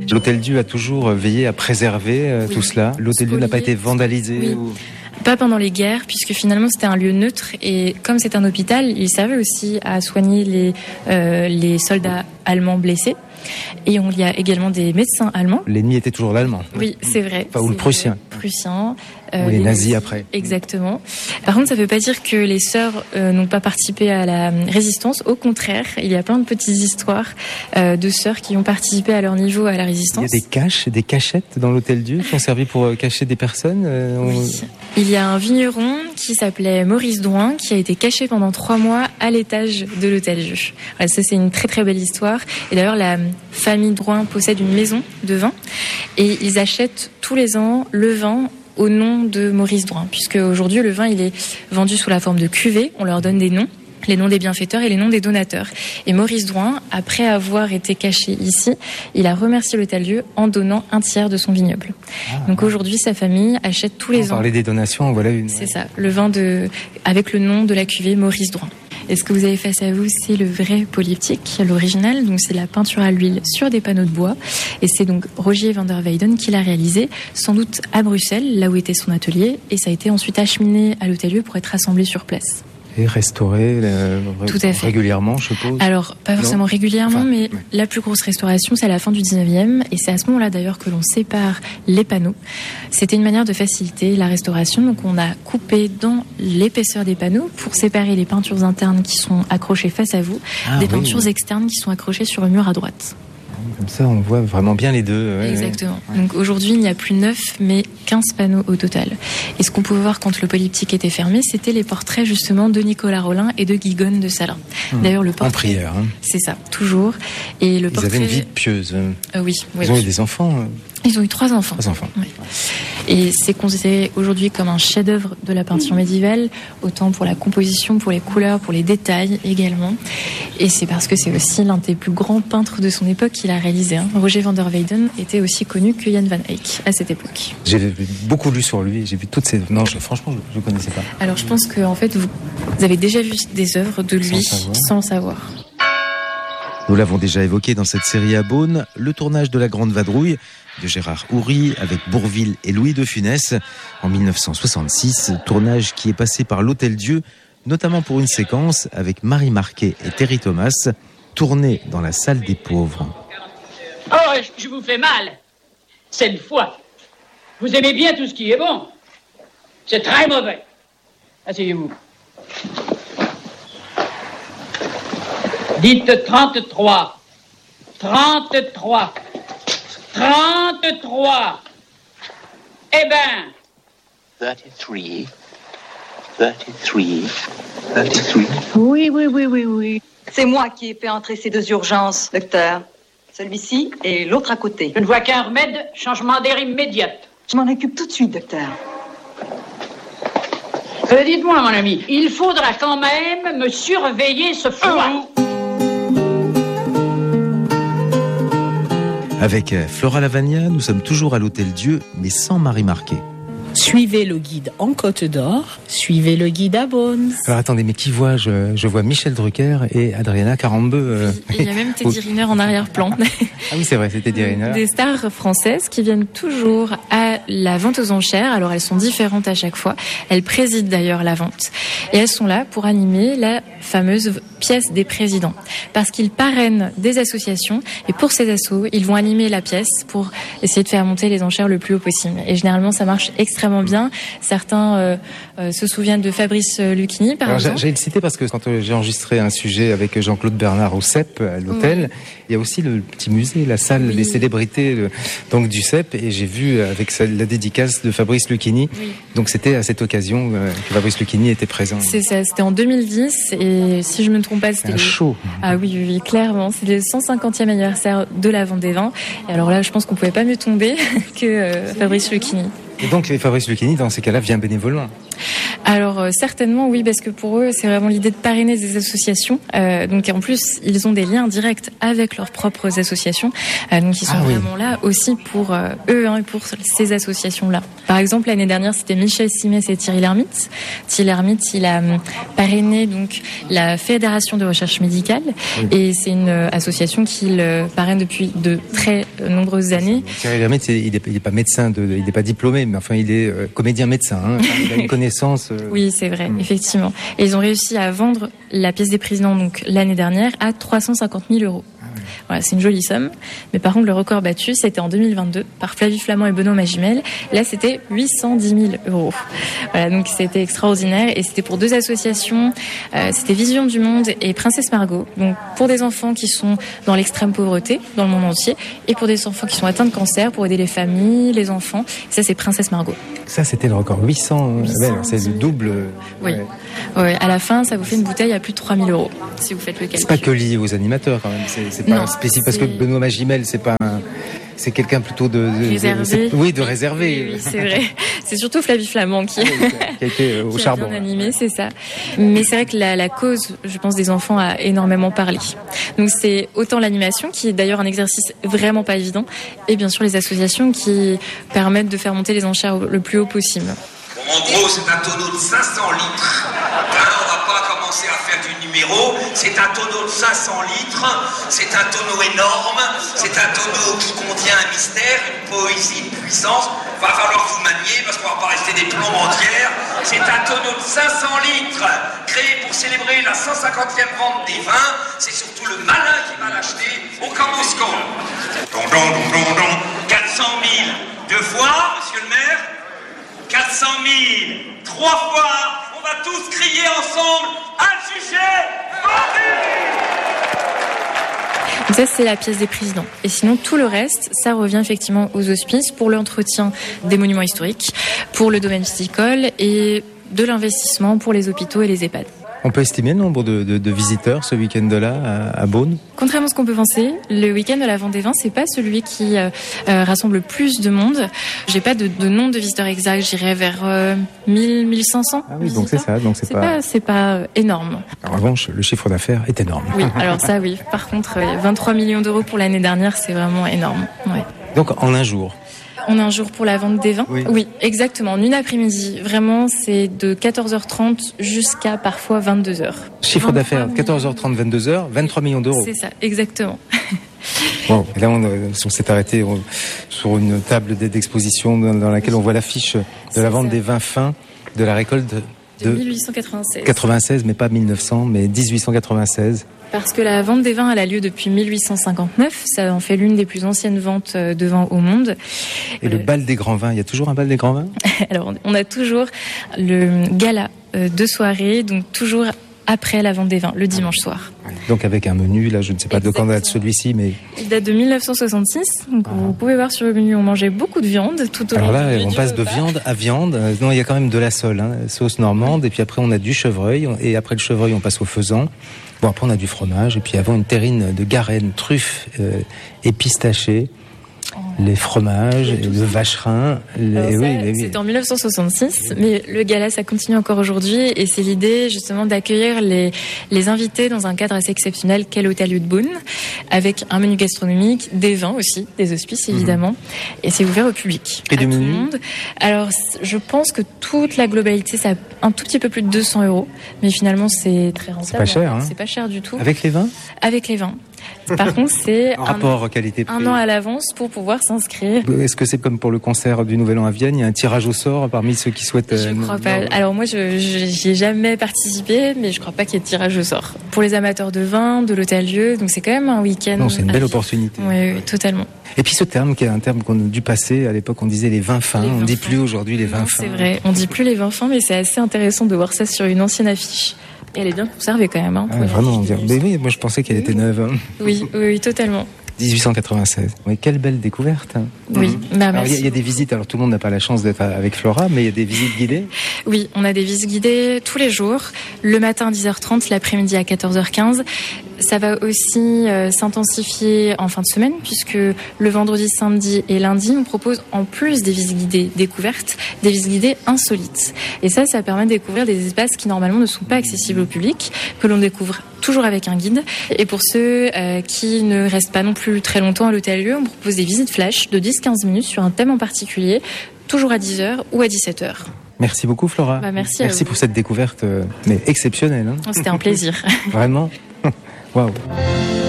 L'Hôtel-Dieu a toujours veillé à préserver tout cela. L'Hôtel-Dieu n'a pas été vandalisé Pas pendant les guerres, puisque finalement c'était un lieu neutre et comme c'est un hôpital, il servait aussi à soigner les soldats allemands blessés. Et il y a également des médecins allemands. L'ennemi était toujours l'allemand. Oui, c'est vrai. Ou le prussien. Ou les nazis après. Exactement. Par contre, ça ne veut pas dire que les sœurs n'ont pas participé à la résistance. Au contraire, il y a plein de petites histoires de sœurs qui ont participé à leur niveau à la résistance. Il y a des caches, des cachettes dans l'Hôtel-Dieu qui ont servi pour cacher des personnes. Oui. Il y a un vigneron qui s'appelait Maurice Drouin qui a été caché pendant 3 mois à l'étage de l'Hôtel-Dieu. Voilà, ça, c'est une très très belle histoire. Et d'ailleurs, la famille Drouin possède une maison de vin et ils achètent tous les ans le vin au nom de Maurice Drouin, puisque aujourd'hui le vin il est vendu sous la forme de cuvées, on leur donne des noms, les noms des bienfaiteurs et les noms des donateurs. Et Maurice Drouin, après avoir été caché ici, il a remercié l'Hôtel-Dieu en donnant 1/3 de son vignoble. Donc aujourd'hui sa famille achète tous les ans. On parlait des donations, voilà une. C'est ça, le vin avec le nom de la cuvée Maurice Drouin. Et ce que vous avez face à vous, c'est le vrai polyptyque, l'original. Donc c'est la peinture à l'huile sur des panneaux de bois. Et c'est donc Rogier van der Weyden qui l'a réalisé, sans doute à Bruxelles, là où était son atelier. Et ça a été ensuite acheminé à l'Hôtel-Dieu pour être assemblé sur place. Et restauré Tout à fait. Régulièrement, je suppose. Alors, pas forcément régulièrement, mais la plus grosse restauration, c'est à la fin du 19e. Et c'est à ce moment-là, d'ailleurs, que l'on sépare les panneaux. C'était une manière de faciliter la restauration. Donc, on a coupé dans l'épaisseur des panneaux pour séparer les peintures internes qui sont accrochées face à vous des peintures externes qui sont accrochées sur le mur à droite. Comme ça, on voit vraiment bien les deux. Exactement. Donc aujourd'hui, il n'y a plus 9, mais 15 panneaux au total. Et ce qu'on pouvait voir quand le polyptyque était fermé, c'était les portraits justement de Nicolas Rolin et de Guigone de Salins. D'ailleurs, le portrait. En prière. C'est ça, toujours. Et le Ils avaient une vie pieuse. Oui. Ils ont eu des enfants. Ils ont eu 3 enfants. 3 enfants. Oui. Et c'est considéré aujourd'hui comme un chef-d'œuvre de la peinture médiévale, autant pour la composition, pour les couleurs, pour les détails également. Et c'est parce que c'est aussi l'un des plus grands peintres de son époque qu'il a réalisé. Roger van der Weyden était aussi connu que Jan van Eyck à cette époque. J'ai beaucoup lu sur lui, j'ai vu toutes ces... Non, franchement, je ne connaissais pas. Alors je pense que en fait, vous avez déjà vu des œuvres de lui sans savoir. Nous l'avons déjà évoqué dans cette série à Beaune, le tournage de La Grande Vadrouille de Gérard Houry avec Bourvil et Louis de Funès en 1966, tournage qui est passé par l'Hôtel-Dieu, notamment pour une séquence avec Marie Marquet et Terry Thomas, tournée dans la salle des pauvres. Oh, je vous fais mal. C'est le foie. Vous aimez bien tout ce qui est bon. C'est très mauvais. Asseyez-vous. Dites 33. 33. 33. Eh ben. 33. 33. 33. Oui. C'est moi qui ai fait entrer ces 2 urgences, docteur. Celui-ci et l'autre à côté. Je ne vois qu'un remède, changement d'air immédiat. Je m'en occupe tout de suite, docteur. Dites-moi, mon ami, il faudra quand même me surveiller ce foie. Avec Flora Lavagna, nous sommes toujours à l'Hôtel-Dieu, mais sans Marie Marquet. Suivez le guide en Côte d'Or, suivez le guide à Beaune. Alors attendez, mais qui vois-je? Je vois Michel Drucker et Adriana Carambeu. Il y a même Teddy Riner en arrière-plan. Ah oui, c'est vrai, c'était Teddy Riner. Des stars françaises qui viennent toujours à la vente aux enchères. Alors elles sont différentes à chaque fois. Elles président d'ailleurs la vente. Et elles sont là pour animer la fameuse pièce des présidents. Parce qu'ils parrainent des associations. Et pour ces assos, ils vont animer la pièce pour essayer de faire monter les enchères le plus haut possible. Et généralement, ça marche extrêmement bien. Certains se souviennent de Fabrice Lucchini, par exemple. J'ai le cité parce que quand j'ai enregistré un sujet avec Jean-Claude Bernard au CEP, à l'hôtel, il y a aussi le petit musée, la salle des célébrités donc du CEP, et j'ai vu avec la dédicace de Fabrice Lucchini. Donc c'était à cette occasion que Fabrice Lucchini était présent. C'est ça, c'était en 2010, et si je me trompe pas, c'était un show. Ah oui, clairement. C'est le 150e anniversaire de la vente des vins. Et alors là, je pense qu'on pouvait pas mieux tomber que Fabrice Lucchini. Et donc Fabrice Lucchini, dans ces cas-là, vient bénévolement. Alors certainement oui, parce que pour eux c'est vraiment l'idée de parrainer des associations. Donc en plus ils ont des liens directs avec leurs propres associations. Donc ils sont vraiment là aussi pour eux et pour ces associations-là. Par exemple l'année dernière c'était Michel Simès et Thierry Lhermitte. Thierry Lhermitte il a parrainé donc la Fédération de recherche médicale et c'est une association qu'il parraine depuis de très nombreuses années. Thierry Lhermitte il est pas médecin, il est pas diplômé, mais enfin il est comédien médecin. Hein. Il a une connaissance. Oui, c'est vrai, effectivement. Et ils ont réussi à vendre la pièce des présidents donc l'année dernière à 350 000 €. Voilà, c'est une jolie somme. Mais par contre, le record battu, c'était en 2022 par Flavie Flament et Benoît Magimel. Là, c'était 810 000 €. Voilà, donc c'était extraordinaire. Et c'était pour 2 associations. C'était Vision du Monde et Princesse Margot. Donc pour des enfants qui sont dans l'extrême pauvreté, dans le monde entier, et pour des enfants qui sont atteints de cancer, pour aider les familles, les enfants. Ça, c'est Princesse Margot. Ça, c'était le record. 800 c'est le double. Oui. Ouais, à la fin, ça vous fait une bouteille à plus de 3 000 € si vous faites le calcul. C'est pas que lié aux animateurs quand même. C'est pas spécifique parce que Benoît Magimel, c'est quelqu'un plutôt de réservé. De réservé. Oui, c'est vrai. C'est surtout Flavie Flament qui a été au charbon. Bien animé, c'est ça. Mais c'est vrai que la cause, je pense, des enfants a énormément parlé. Donc c'est autant l'animation, qui est d'ailleurs un exercice vraiment pas évident, et bien sûr les associations qui permettent de faire monter les enchères le plus haut possible. Bon, en gros, c'est un tonneau de 500 litres. On va pas commencer à faire du numéro. C'est un tonneau de 500 litres. C'est un tonneau énorme. C'est un tonneau qui contient un mystère, une poésie, une puissance. Va falloir vous manier parce qu'on va pas rester des plombes entières. C'est un tonneau de 500 litres créé pour célébrer la 150e vente des vins. C'est surtout le malin qui va l'acheter au Cambosco. 400 000 2 fois, monsieur le maire. 400 000 3 fois. On va tous crier ensemble un sujet vendu. Donc ça, c'est la pièce des présidents. Et sinon, tout le reste, ça revient effectivement aux hospices pour l'entretien des monuments historiques, pour le domaine viticole et de l'investissement pour les hôpitaux et les EHPAD. On peut estimer le nombre de visiteurs ce week-end-là à Beaune ? Contrairement à ce qu'on peut penser, le week-end de la Vente des Vins, c'est pas celui qui rassemble le plus de monde. J'ai pas de nombre de visiteurs exact, j'irais vers 1000, 1500. Ah oui, donc c'est ça, donc c'est pas énorme. En revanche, le chiffre d'affaires est énorme. Oui, alors ça oui. Par contre, 23 millions € pour l'année dernière, c'est vraiment énorme. Ouais. Donc en un jour. On a un jour pour la vente des vins. Oui, exactement. En une après-midi. Vraiment, c'est de 14h30 jusqu'à parfois 22h. Chiffre d'affaires, 14h30, 22h, 23 millions d'euros. C'est ça, exactement. Bon, et là, on s'est arrêté sur une table d'exposition dans laquelle on voit l'affiche de la vente des vins fins de la récolte de 1896. 96, mais pas 1900, mais 1896. Parce que la vente des vins, elle a lieu depuis 1859. Ça en fait l'une des plus anciennes ventes de vin au monde. Et le bal des grands vins, il y a toujours un bal des grands vins ? Alors, on a toujours le gala de soirée, donc toujours après la vente des vins, le dimanche soir. Donc avec un menu, là je ne sais pas de quand date celui-ci, mais... Il date de 1966, donc vous pouvez voir sur le menu, on mangeait beaucoup de viande tout au long. Alors là, on passe de viande à viande. Non, il y a quand même de la sole, sauce normande, et puis après on a du chevreuil, et après le chevreuil on passe au faisan. Bon, après on a du fromage, et puis avant une terrine de garenne, truffes et pistachés. Les fromages, le vacherin. C'était en 1966, mais le gala, ça continue encore aujourd'hui. Et c'est l'idée, justement, d'accueillir les invités dans un cadre assez exceptionnel qu'est l'Hôtel Dieu de Beaune, avec un menu gastronomique, des vins aussi, des hospices, évidemment. Et c'est ouvert au public. Et du menu ? Tout le monde. Alors, je pense que toute la globalité, ça a un tout petit peu plus de 200 €. Mais finalement, c'est très rentable. C'est pas cher, hein ? C'est pas cher du tout. Avec les vins ? Avec les vins. Par contre, c'est rapport qualité-prix. Un an à l'avance pour pouvoir s'inscrire. Est-ce que c'est comme pour le concert du Nouvel An à Vienne, il y a un tirage au sort parmi ceux qui souhaitent... Je crois pas. Alors moi, j'y ai jamais participé, mais je crois pas qu'il y ait de tirage au sort. Pour les amateurs de vin, de l'Hôtel Dieu, donc c'est quand même un week-end... Non, c'est une belle opportunité. Oui, totalement. Et puis ce terme, qui est un terme qu'on a dû passer, à l'époque on disait les vins fins, on ne dit plus aujourd'hui les vins fins. C'est vrai, on dit plus les vins fins, mais c'est assez intéressant de voir ça sur une ancienne affiche. Et elle est bien conservée quand même. Vraiment, mais oui, moi je pensais qu'elle était neuve. Oui, totalement. 1896. Oui, quelle belle découverte. Oui, merci. Il y a des visites, alors tout le monde n'a pas la chance d'être avec Flora, mais il y a des visites guidées. Oui, on a des visites guidées tous les jours, le matin à 10h30, l'après-midi à 14h15. Ça va aussi s'intensifier en fin de semaine, puisque le vendredi, samedi et lundi, on propose en plus des visites guidées découvertes, des visites guidées insolites. Et ça permet de découvrir des espaces qui normalement ne sont pas accessibles au public, que l'on découvre toujours avec un guide. Et pour ceux qui ne restent pas non plus très longtemps à l'Hôtel-Dieu, on propose des visites flash de 10-15 minutes sur un thème en particulier, toujours à 10h ou à 17h. Merci beaucoup Flora. Merci pour cette découverte mais exceptionnelle. C'était un plaisir. Vraiment. Waouh.